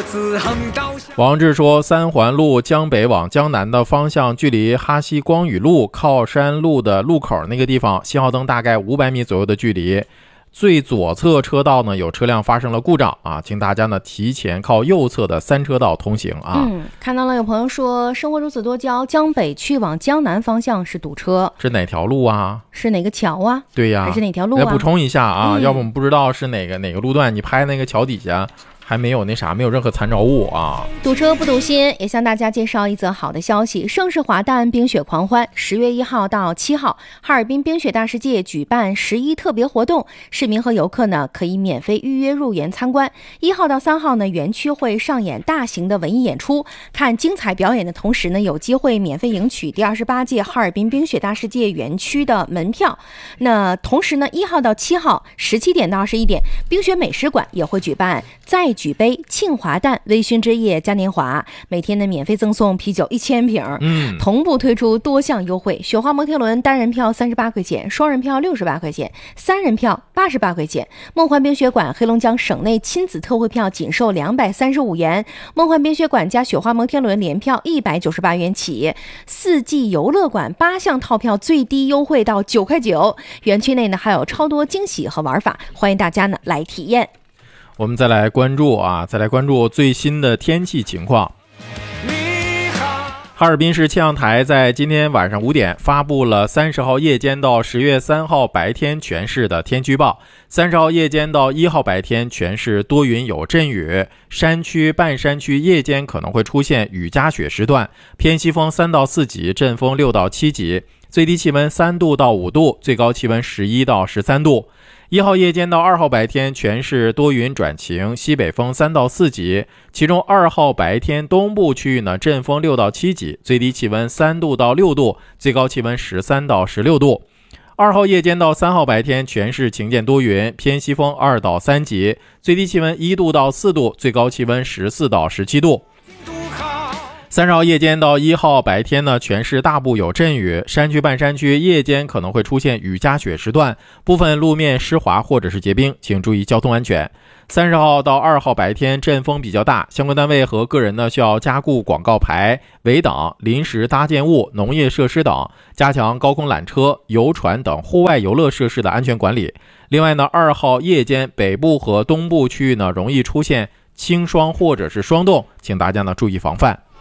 王志说，三环路江北往江南的方向，距离哈西光宇路靠山路的路口那个地方，信号灯大概500米左右的距离。最左侧车道呢有车辆发生了故障啊，请大家呢提前靠右侧的3车道通行啊。 看到了，有朋友说生活如此多娇，江北去往江南方向是堵车， 是哪条路啊？ 是哪个桥啊？ 对呀， 还是哪条路啊？ 来补充一下啊，要不我们不知道是哪个路段，你拍那个桥底下还没有没有任何参照物啊。 堵车不堵心，也向大家介绍一则好的消息。盛世华诞冰雪狂欢10月1号到7号，哈尔滨冰雪大世界举办11特别活动，市民和游客呢可以免费预约入园参观。1号到3号呢，园区会上演大型的文艺演出，看精彩表演的同时呢，有机会免费赢取第28届哈尔滨冰雪大世界园区的门票。那同时呢，1号到7号17点到21点，冰雪美食馆也会举办再举杯庆华诞微醺之夜嘉年华，每天呢免费赠送啤酒1000瓶，同步推出多项优惠。雪花摩天轮单人票38块钱，双人票68块钱，3人票88块钱。梦幻冰雪馆黑龙江省内亲子特惠票仅售235元，梦幻冰雪馆加雪花摩天轮联票198元起。4季游乐馆8项套票最低优惠到9块9。园区内呢还有超多惊喜和玩法，欢迎大家呢来体验。 我们再来关注最新的天气情况。哈尔滨市气象台在今天晚上5点发布了30号夜间到10月3号白天全市的天气预报。30号夜间到1号白天全市多云有阵雨，山区、半山区夜间可能会出现雨夹雪时段，偏西风3到4级，阵风6到7级，最低气温3度到5度，最高气温11到13度。1号夜间到2号白天全市多云转晴，西北风3到4级，其中2号白天东部区域呢阵风6到7级，最低气温3度到6度，最高气温13到16度。2号夜间到3号白天全市晴间多云，偏西风2到3级，最低气温1度到4度，最高气温14到17度。30号夜间到1号白天呢，全市大部有阵雨，山区、半山区夜间可能会出现雨夹雪时段，部分路面湿滑或者是结冰，请注意交通安全。30号到2号白天阵风比较大，相关单位和个人呢需要加固广告牌、围挡、临时搭建物、农业设施等，加强高空缆车、游船等户外游乐设施的安全管理。另外呢，2号夜间北部和东部区域呢容易出现轻霜或者是霜冻，请大家呢注意防范。